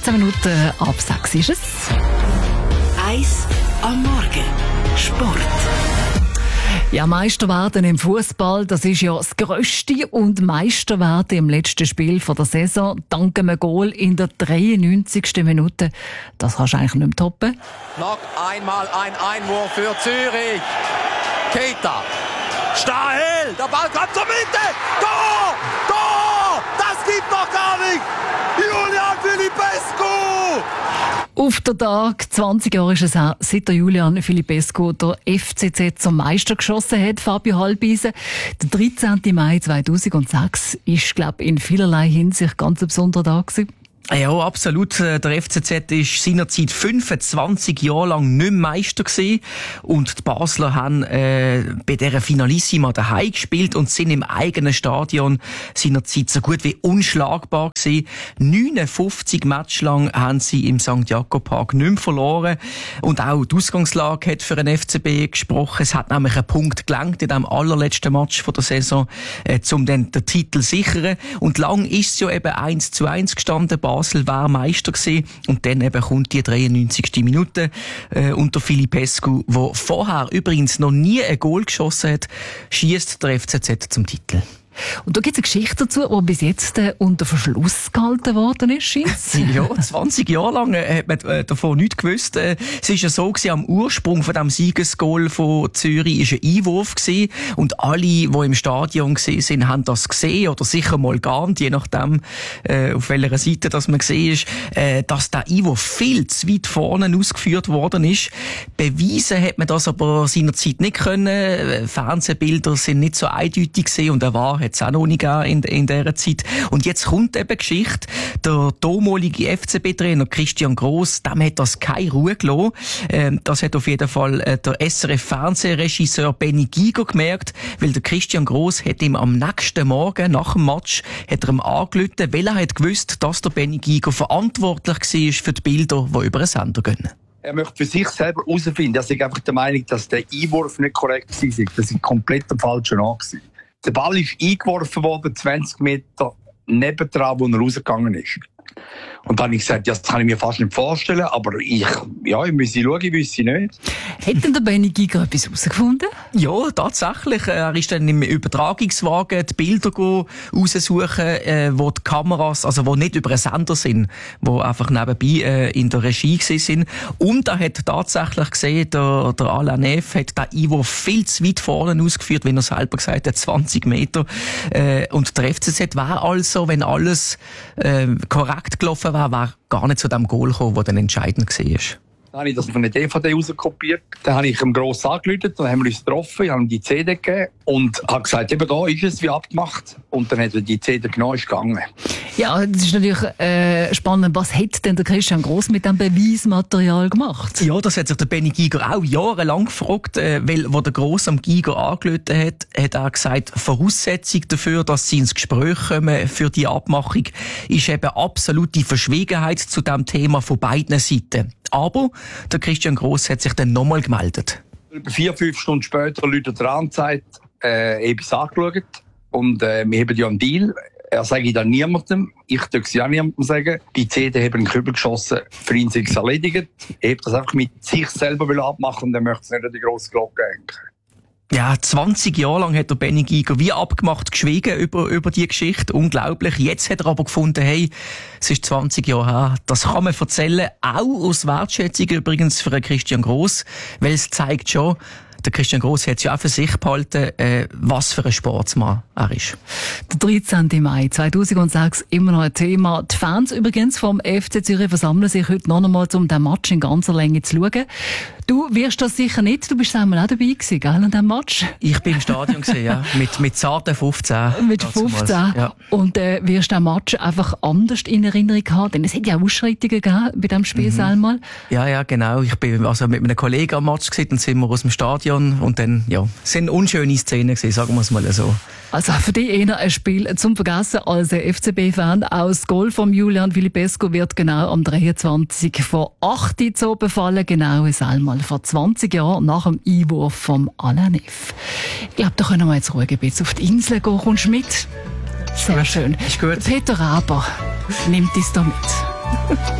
13 Minuten ab 6 ist es. 1 am Morgen. Sport. Ja, Meister werden im Fußball, das ist ja das Grösste. Und Meister werden im letzten Spiel der Saison dank einem Goal in der 93. Minute. Das kannst du eigentlich nicht mehr toppen. Noch einmal ein Einwurf für Zürich. Keita. Stahel. Der Ball kommt zur Mitte. Tor! Tor! Das gibt doch gar nicht. Julian Filipescu. Auf der Tag, 20 Jahre ist es auch, seit der Julian Filipescu der FCZ zum Meister geschossen hat, Fabio Halbisen. Der 13. Mai 2006 ist, glaube ich, in vielerlei Hinsicht ganz ein besonderer Tag gewesen. Ja, absolut. Der FCZ ist seinerzeit 25 Jahre lang nicht mehr Meister gewesen. Und die Basler haben bei dieser Finalissima daheim gespielt und sind im eigenen Stadion seinerzeit so gut wie unschlagbar gewesen. 59 Matches lang haben sie im St. Jakob Park nicht mehr verloren. Und auch die Ausgangslage hat für den FCB gesprochen. Es hat nämlich einen Punkt gelangt in dem allerletzten Match der Saison, um dann den Titel zu sichern. Und lang ist es ja eben 1:1 gestanden. Basel war Meister gewesen. Und dann eben kommt die 93. Minute unter Filipescu, der vorher übrigens noch nie ein Goal geschossen hat, schießt der FCZ zum Titel. Und da gibt es eine Geschichte dazu, die bis jetzt unter Verschluss gehalten worden ist, scheint's? Ja, 20 Jahre lang hat man davon nichts gewusst. Es ist ja so gewesen, am Ursprung von dem Siegesgoal von Zürich ist ein Einwurf gewesen. Und alle, die im Stadion waren, haben das gesehen oder sicher mal geahnt, je nachdem, auf welcher Seite das man gesehen ist, dass der Einwurf viel zu weit vorne ausgeführt worden ist. Beweisen hat man das aber seinerzeit nicht können. Fernsehbilder sind nicht so eindeutig gewesen und hat es auch noch nicht gegeben in dieser Zeit. Und jetzt kommt eben Geschichte. Der damalige FCB-Trainer Christian Gross, dem hat das keine Ruhe gelassen. Das hat auf jeden Fall der SRF-Fernsehregisseur Benny Giger gemerkt, weil der Christian Gross hat ihm am nächsten Morgen, nach dem Match, hat er ihm angerufen, weil er hat gewusst, dass der Benny Giger verantwortlich war für die Bilder, die über den Sender gehen. Er möchte für sich selber herausfinden. Er ist einfach der Meinung, dass der Einwurf nicht korrekt war. Das war komplett der falsche Ort. Der Ball ist eingeworfen worden, 20 Meter nebendran, wo er rausgegangen ist. Und dann habe ich gesagt, ja, das kann ich mir fast nicht vorstellen, aber ich müsse schauen, ich wüsste nicht. Hat denn der Benny Giger etwas herausgefunden? Ja, tatsächlich. Er ist dann im Übertragungswagen die Bilder raussuchen, wo die Kameras, also wo nicht über einen Sender sind, wo einfach nebenbei in der Regie sind. Und er hat tatsächlich gesehen, der Alain Neff hat den Einwurf viel zu weit vorne ausgeführt, wie er selber gesagt hat, 20 Meter. Und der FCZ war also, wenn alles korrekt gelaufen war gar nicht zu dem Goal gekommen, das dann entscheidend war. Dann habe ich das von der DVD rauskopiert. Dann habe ich ihm gross angerufen, dann haben wir uns getroffen, ich habe ihm die CD gegeben und habe gesagt, eben da ist es, wie abgemacht. Und dann hat er die CD genommen, ist gegangen. Ja, das ist natürlich spannend. Was hat denn der Christian Gross mit dem Beweismaterial gemacht? Ja, das hat sich der Benny Giger auch jahrelang gefragt, weil, wo der Gross am Giger angerufen hat, hat er gesagt, Voraussetzung dafür, dass sie ins Gespräch kommen für die Abmachung, ist eben absolute Verschwiegenheit zu dem Thema von beiden Seiten. Aber der Christian Gross hat sich dann nochmal gemeldet. 4-5 Stunden später läutet er an und sagt, ich habe es angeschaut und wir haben ja einen Deal. Er sage dann niemandem, ich darf es ja niemandem sagen. Die CD haben einen Kübel geschossen, für ihn ist es erledigt. Er hat das einfach mit sich selber abmachen und er möchte es nicht an die grosse Glocke hängen. Ja, 20 Jahre lang hat der Benny Giger wie abgemacht geschwiegen über die Geschichte. Unglaublich. Jetzt hat er aber gefunden, hey, es ist 20 Jahre her. Das kann man erzählen. Auch aus Wertschätzung übrigens für Christian Gross. Weil es zeigt schon, der Christian Gross hat es ja auch für sich behalten, was für ein Sportsmann er ist. Der 13. Mai 2006, immer noch ein Thema. Die Fans übrigens vom FC Zürich versammeln sich heute noch einmal, um den Match in ganzer Länge zu schauen. Du wirst das sicher nicht, du bist einmal auch dabei gewesen, gell, an diesem Match? Ich bin im Stadion gewesen, ja. Mit zarten 15. Mit 15. Ja. Und wirst den Match einfach anders in Erinnerung haben? Denn es hat ja auch Ausschreitungen gegeben bei diesem Spiel einmal. Ja, genau. Ich bin also mit einem Kollegen am Match gewesen, dann sind wir aus dem Stadion und dann, ja, es sind unschöne Szenen gewesen, sagen wir es mal so. Also für dich eher ein Spiel zum Vergessen als FCB-Fan. Auch das Goal von Julian Filipescu wird genau am 23 vor 8 Uhr so befallen. Genau einmal vor 20 Jahren nach dem Einwurf vom Alain Neff. Ich glaube, da können wir jetzt ruhig ein bisschen auf die Insel gehen. Kommst du mit? Sehr schön. Ist gut. Peter Raber nimmt uns da mit.